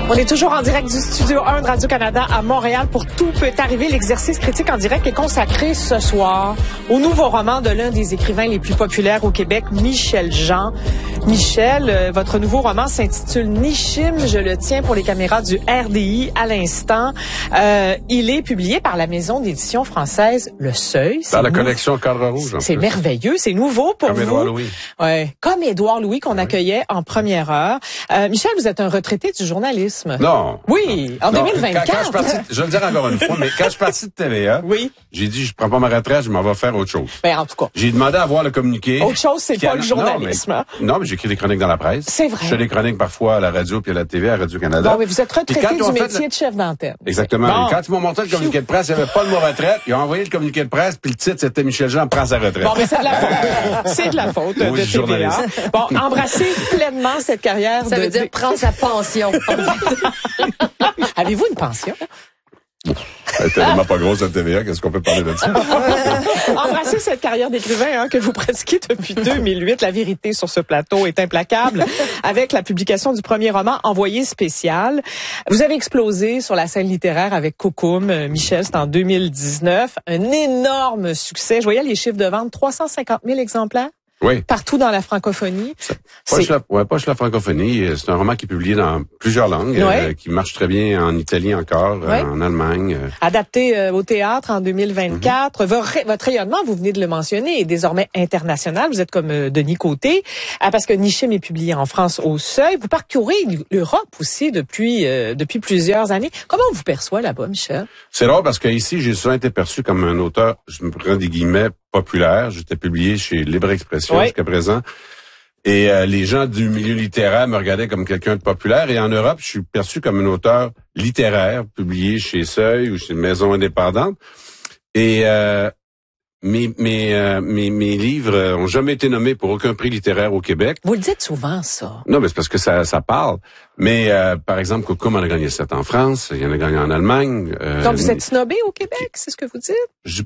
On est toujours en direct du Studio 1 de Radio-Canada à Montréal pour Tout peut arriver. L'exercice critique en direct est consacré ce soir au nouveau roman de l'un des écrivains les plus populaires au Québec, Michel Jean. Michel, votre nouveau roman s'intitule Nishim, je le tiens pour les caméras du RDI à l'instant. Il est publié par la maison d'édition française Le Seuil. Dans la collection Cadre Rouge. C'est merveilleux, c'est nouveau pour comme vous. Édouard Louis. Ouais, comme Édouard Louis qu'on accueillait en première heure. Michel, vous êtes un retraité du journalisme. Non. Oui, en 2024. Quand je suis parti, je vais le dire encore une fois, mais quand je suis parti de TVA, oui. J'ai dit, je prends pas ma retraite, je m'en vais faire autre chose. Ben, en tout cas. J'ai demandé à voir le communiqué. Autre chose, c'est pas le journalisme. Non, mais j'écris des chroniques dans la presse. C'est vrai. Je fais des chroniques parfois à la radio puis à la TV, à Radio-Canada. Bon, mais vous êtes retraité du métier de chef d'antenne. Exactement. Bon. Et quand ils m'ont montré le communiqué de presse, il n'y avait pas le mot retraite. Ils ont envoyé le communiqué de presse, puis le titre, c'était Michel Jean prend sa retraite. Bon, mais c'est de la faute. C'est de la faute oui, de TVA. Bon, embrassez pleinement cette carrière. Ça veut dire prendre sa pension. Avez-vous une pension? Elle est tellement pas grosse la TVA, qu'est-ce qu'on peut parler de ça? Embrassez cette carrière d'écrivain que vous pratiquez depuis 2008. La vérité sur ce plateau est implacable. Avec la publication du premier roman Envoyé spécial, vous avez explosé sur la scène littéraire avec Coucoum. Michel, c'est en 2019. Un énorme succès. Je voyais les chiffres de vente, 350 000 exemplaires. Oui. Partout dans la francophonie. Pas juste la francophonie. C'est un roman qui est publié dans plusieurs langues, qui marche très bien en italien encore, en Allemagne. Adapté au théâtre en 2024. Votre rayonnement, vous venez de le mentionner, est désormais international. Vous êtes comme Denis Côté, parce que Nishim est publié en France au Seuil. Vous parcourez l'Europe aussi depuis plusieurs années. Comment on vous perçoit là-bas, Michel? C'est drôle parce que ici, j'ai souvent été perçu comme un auteur, je me prends des guillemets, populaire. J'étais publié chez Libre Expression jusqu'à présent. Et les gens du milieu littéraire me regardaient comme quelqu'un de populaire. Et en Europe, je suis perçu comme un auteur littéraire, publié chez Seuil ou chez une maison indépendante. Et mes livres ont jamais été nommés pour aucun prix littéraire au Québec. Vous le dites souvent, ça. Non, mais c'est parce que ça parle. Mais par exemple, Coucoum en a gagné 7 en France, il en a gagné en Allemagne. Donc vous êtes snobé au Québec, c'est ce que vous dites? Je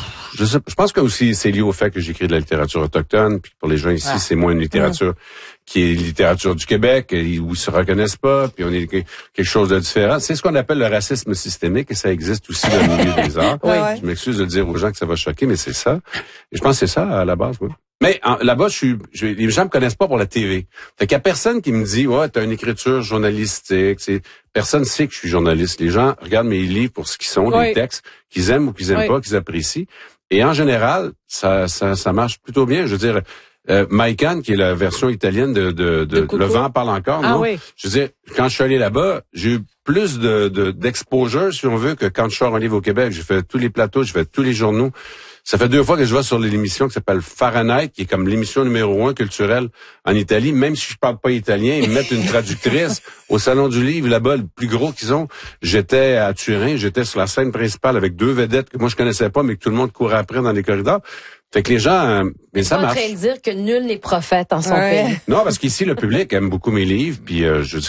pense que aussi c'est lié au fait que j'écris de la littérature autochtone, puis pour les gens ici, c'est moins une littérature qui est littérature du Québec, où ils se reconnaissent pas, puis on est quelque chose de différent. C'est ce qu'on appelle le racisme systémique, et ça existe aussi dans le milieu des arts. Je m'excuse de dire aux gens que ça va choquer, mais c'est ça. Et je pense que c'est ça à la base, oui. Mais là-bas, les gens me connaissent pas pour la TV. Fait qu'il y a personne qui me dit, ouais, t'as une écriture journalistique. Personne sait que je suis journaliste. Les gens regardent mes livres pour ce qu'ils sont, les textes qu'ils aiment ou qu'ils aiment pas, qu'ils apprécient. Et en général, ça marche plutôt bien. Je veux dire, Maïkan, qui est la version italienne de Le vent parle encore, non? Je veux dire, quand je suis allé là-bas, j'ai eu plus d'exposure, si on veut, que quand je sors un livre au Québec. J'ai fait tous les plateaux, j'ai fait tous les journaux. Ça fait 2 fois que je vais sur l'émission qui s'appelle Fahrenheit, qui est comme l'émission numéro 1 culturelle en Italie. Même si je parle pas italien, ils mettent une traductrice au Salon du Livre, là-bas, le plus gros qu'ils ont. J'étais à Turin, j'étais sur la scène principale avec 2 vedettes que moi je connaissais pas, mais que tout le monde courait après dans les corridors. Fait que les gens, mais ça marche. Vous êtes en train de dire que nul n'est prophète en son pays. Non, parce qu'ici, le public aime beaucoup mes livres, puis je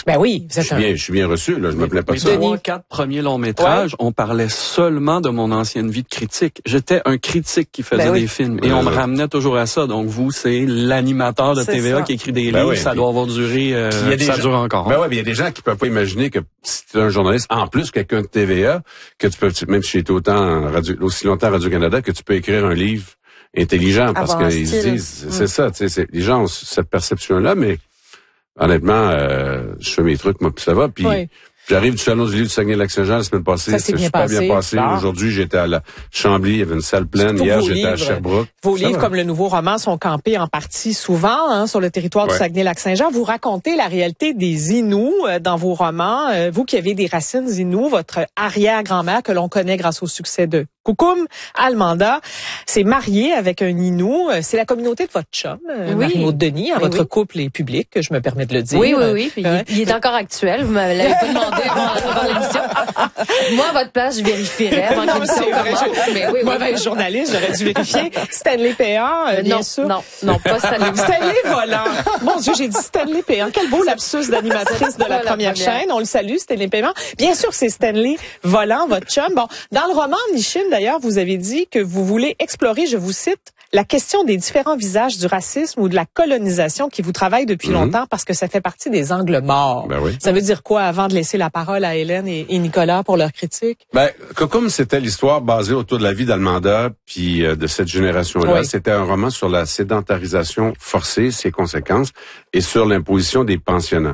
suis bien reçu, là, je me plais pas de ça. Les 3-4 premiers longs métrages, on parlait seulement de mon ancienne vie de critique. J'étais un critique qui faisait des films, et on me ramenait toujours à ça. Donc vous, c'est l'animateur de TVA qui écrit des livres, ça doit avoir duré, ça dure encore. Ben ouais, mais il y a des gens qui peuvent pas imaginer que si tu es un journaliste, en plus quelqu'un de TVA, que tu peux, même si j'ai été aussi longtemps à Radio-Canada, que tu peux écrire un livre intelligent, parce qu'ils se disent, c'est ça, tu sais, les gens ont cette perception-là, mais honnêtement, je fais mes trucs, moi, puis ça va, puis j'arrive du Salon du Livre du Saguenay-Lac-Saint-Jean la semaine passée, c'est super bien passé. Aujourd'hui, j'étais à la Chambly, il y avait une salle pleine. Hier, j'étais à Sherbrooke. Vos livres, comme le nouveau roman, sont campés en partie souvent sur le territoire du Saguenay-Lac-Saint-Jean. Vous racontez la réalité des Inuits dans vos romans. Vous qui avez des racines Inuits, votre arrière-grand-mère que l'on connaît grâce au succès de Coucoum Almanda s'est mariée avec un Inou. C'est la communauté de votre chum, Marie-Maud Denis. Votre couple est public, je me permets de le dire. Oui. Puis il est encore actuel. Vous m'avez pas demandé avant l'émission. Moi, à votre place, je vérifierais avant que l'émission commence. Moi, journaliste, j'aurais dû vérifier. Stanley Péan, bien sûr. Non, pas Stanley. Stanley Volant. Mon Dieu, j'ai dit Stanley Péan. Quel beau lapsus d'animatrice de la première chaîne. On le salue, Stanley Péan. Bien sûr, c'est Stanley Volant, votre chum. Bon, dans le roman Nishim, d'ailleurs, vous avez dit que vous voulez explorer, je vous cite, la question des différents visages du racisme ou de la colonisation qui vous travaille depuis longtemps parce que ça fait partie des angles morts. Ben oui. Ça veut dire quoi avant de laisser la parole à Hélène et Nicolas pour leur critique? Ben, comme c'était l'histoire basée autour de la vie d'Almanda puis de cette génération-là, c'était un roman sur la sédentarisation forcée, ses conséquences, et sur l'imposition des pensionnats.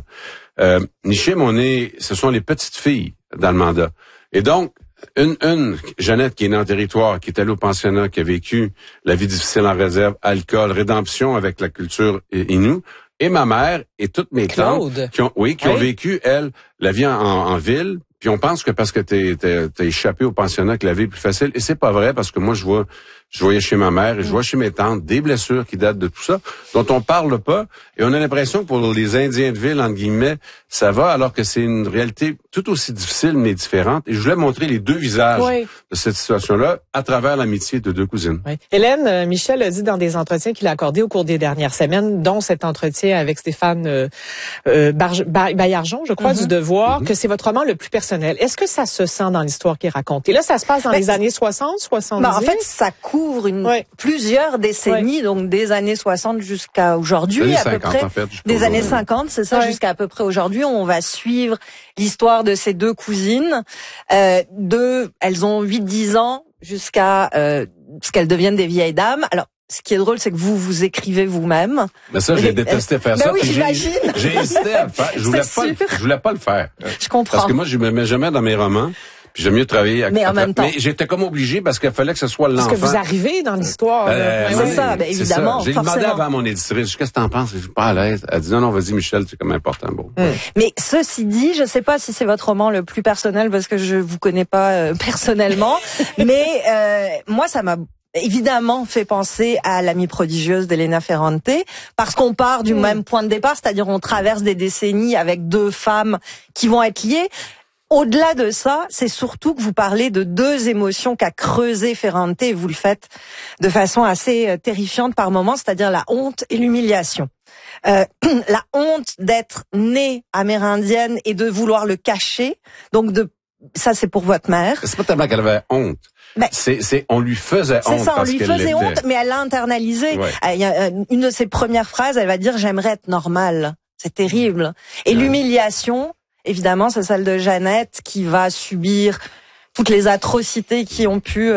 Nishim, ce sont les petites filles d'Almanda. Et donc, une Jeannette qui est née en territoire, qui est allée au pensionnat, qui a vécu la vie difficile en réserve, alcool, rédemption avec la culture Innu, et ma mère et toutes mes tantes qui ont vécu, elles, la vie en ville. Puis on pense que parce que t'as échappé au pensionnat que la vie est plus facile. Et c'est pas vrai parce que moi, je voyais chez ma mère et je vois chez mes tantes des blessures qui datent de tout ça, dont on parle pas. Et on a l'impression que pour les Indiens de ville, entre guillemets, ça va, alors que c'est une réalité tout aussi difficile, mais différente. Et je voulais montrer les deux visages de cette situation-là à travers l'amitié de deux cousines. Oui. Hélène, Michel a dit dans des entretiens qu'il a accordés au cours des dernières semaines, dont cet entretien avec Stéphane Baillargeon, je crois, du Devoir, que c'est votre roman le plus personnel. Est-ce que ça se sent dans l'histoire qui est racontée? Là, ça se passe dans les années 60, 70? En fait, ça couvre plusieurs décennies, donc des années 60 jusqu'à aujourd'hui, à peu près. En fait, des années 50, c'est ça, jusqu'à à peu près aujourd'hui. On va suivre l'histoire de ces deux cousines. Elles ont 8-10 ans jusqu'à ce qu'elles deviennent des vieilles dames. Alors, ce qui est drôle, c'est que vous écrivez vous-même. Mais ça, j'ai détesté faire ça. Oui, j'imagine. J'ai hésité à le faire. Je voulais pas le faire. Je comprends. Parce que moi, je me mets jamais dans mes romans. Puis j'aime mieux travailler mais en même temps. Mais j'étais comme obligé parce qu'il fallait que ce soit l'enfant. Parce que vous arrivez dans l'histoire. C'est ça, évidemment. J'ai demandé avant à mon éditrice, qu'est-ce que t'en penses? Je suis pas à l'aise. Elle dit non, vas-y Michel, c'est comme important. Bon. Mais ceci dit, je sais pas si c'est votre roman le plus personnel parce que je vous connais pas personnellement, mais moi ça m'a évidemment fait penser à L'amie prodigieuse d'Elena Ferrante, parce qu'on part du même point de départ, c'est-à-dire on traverse des décennies avec deux femmes qui vont être liées. Au-delà de ça, c'est surtout que vous parlez de deux émotions qu'a creusé Ferrante, et vous le faites de façon assez terrifiante par moments, c'est-à-dire la honte et l'humiliation. La honte d'être née amérindienne et de vouloir le cacher, donc ça c'est pour votre mère. C'est pas tellement qu'elle avait honte. Ben, on lui faisait honte. C'est ça, on lui faisait honte, mais elle l'a internalisé. Il y a une de ses premières phrases, elle va dire « j'aimerais être normale ». C'est terrible. Et l'humiliation, évidemment, c'est celle de Jeannette qui va subir toutes les atrocités qui ont pu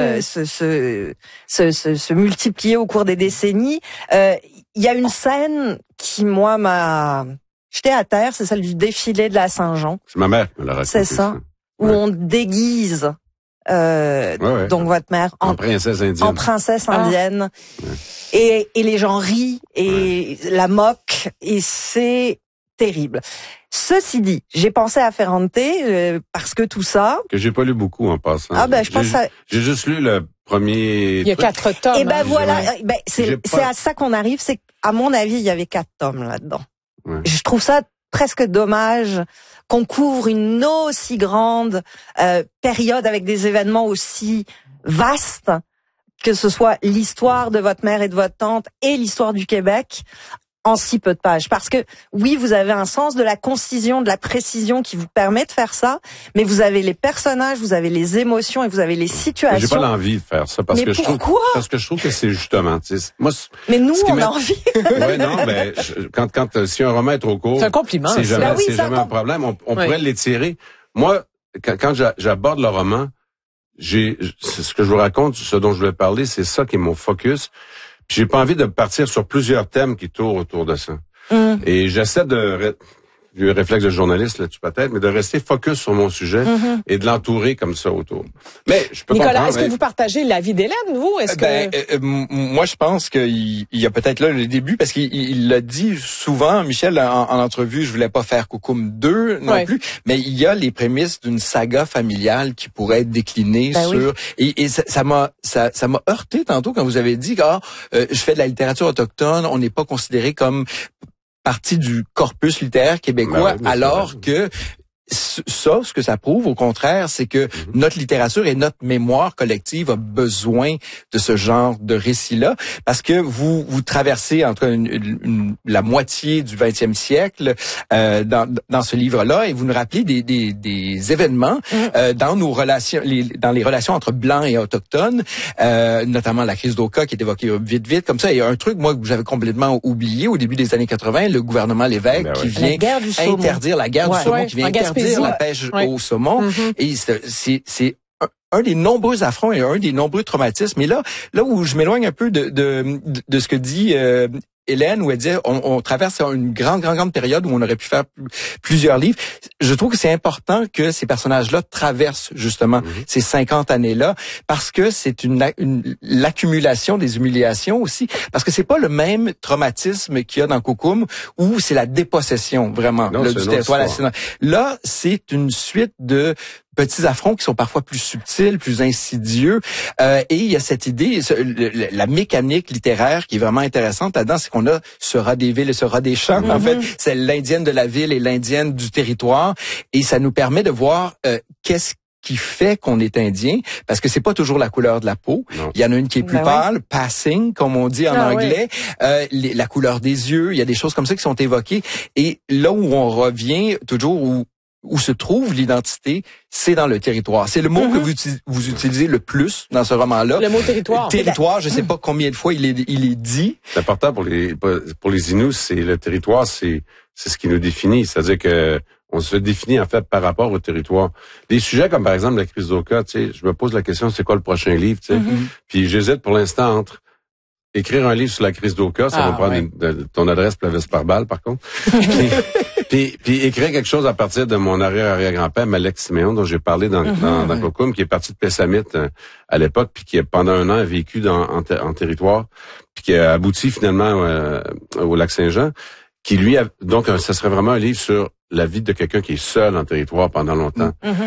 se multiplier au cours des décennies. Il y a une scène qui, moi, m'a jeté à terre, c'est celle du défilé de la Saint-Jean. C'est ma mère qui me l'a raconté. C'est ça. Où on déguise donc votre mère en princesse indienne. En princesse indienne. Et les gens rient et la moquent et c'est terrible. Ceci dit, j'ai pensé à Ferrante parce que tout ça... Que j'ai pas lu beaucoup en passant. Ah ben je pense j'ai juste lu le premier... Il y a 4 tomes. Et ben voilà, c'est à ça qu'on arrive, c'est qu'à mon avis, il y avait 4 tomes là-dedans. Je trouve ça presque dommage qu'on couvre une aussi grande période avec des événements aussi vastes, que ce soit l'histoire de votre mère et de votre tante et l'histoire du Québec, en si peu de pages. Parce que, oui, vous avez un sens de la concision, de la précision qui vous permet de faire ça, mais vous avez les personnages, vous avez les émotions et vous avez les situations. J'ai pas l'envie de faire ça parce que je trouve que c'est justement, moi. Mais nous, on a envie. Ouais, non, ben, si un roman est trop court. C'est un compliment. C'est jamais un problème. On pourrait l'étirer. Moi, quand j'aborde le roman, c'est ce que je vous raconte, ce dont je voulais parler, c'est ça qui est mon focus. Puis j'ai pas envie de partir sur plusieurs thèmes qui tournent autour de ça. Et j'essaie du réflexe de journaliste là-dessus peut-être, mais de rester focus sur mon sujet et de l'entourer comme ça autour. Mais je peux Nicolas, est-ce que vous partagez l'avis d'Hélène, vous? Moi, je pense qu'il y a peut-être là le début, parce qu'il l'a dit souvent, Michel, en entrevue, je voulais pas faire Coucoum 2 non plus, mais il y a les prémices d'une saga familiale qui pourrait être déclinée sur... Oui. Et ça m'a heurté tantôt quand vous avez dit que je fais de la littérature autochtone, on n'est pas considéré comme partie du corpus littéraire québécois, alors que ce que ça prouve, au contraire, c'est que notre littérature et notre mémoire collective a besoin de ce genre de récit-là, parce que vous traversez entre la moitié du 20e siècle dans ce livre-là, et vous nous rappelez des événements dans nos relations, dans les relations entre blancs et autochtones, notamment la crise d'Oka qui est évoquée vite comme ça. Et un truc, moi, que j'avais complètement oublié au début des années 80, le gouvernement Lévesque qui vient interdire la guerre du saumon, qui vient interdire la pêche au saumon. Et c'est un des nombreux affronts et un des nombreux traumatismes. Et là où je m'éloigne un peu de ce que dit Hélène, où elle dit on traverse une grande période où on aurait pu faire plusieurs livres. Je trouve que c'est important que ces personnages-là traversent justement ces 50 années-là, parce que c'est l'accumulation des humiliations aussi, parce que c'est pas le même traumatisme qu'il y a dans Koukoum, où c'est la dépossession vraiment du territoire. Là, c'est une suite de petits affronts qui sont parfois plus subtils, plus insidieux. Et il y a cette idée, la mécanique littéraire qui est vraiment intéressante là-dedans, c'est qu'on a ce rat des villes et ce rat des champs. En fait, c'est l'indienne de la ville et l'indienne du territoire. Et ça nous permet de voir qu'est-ce qui fait qu'on est indien, parce que c'est pas toujours la couleur de la peau. Non. Il y en a une qui est plus pâle, passing, comme on dit en anglais, la couleur des yeux, il y a des choses comme ça qui sont évoquées. Et là où on revient toujours, où se trouve l'identité, c'est dans le territoire. C'est le mot que vous utilisez le plus dans ce roman-là. Le mot territoire. Territoire, je sais pas combien de fois il est dit. C'est important pour les Inuits, c'est le territoire, c'est ce qui nous définit. C'est-à-dire que on se définit en fait par rapport au territoire. Des sujets comme par exemple la crise d'Oka, tu sais, je me pose la question, c'est quoi le prochain livre, tu sais. Puis j'hésite pour l'instant entre écrire un livre sur la crise d'Oka, ça va prendre ton adresse Plavis par balle, par contre. Puis écrire quelque chose à partir de mon arrière-arrière-grand-père, Malek Siméon, dont j'ai parlé dans Koukoum, qui est parti de Pessamit à l'époque, puis qui pendant un an a vécu en territoire, puis qui a abouti finalement au Lac-Saint-Jean, qui lui donc ça serait vraiment un livre sur la vie de quelqu'un qui est seul en territoire pendant longtemps.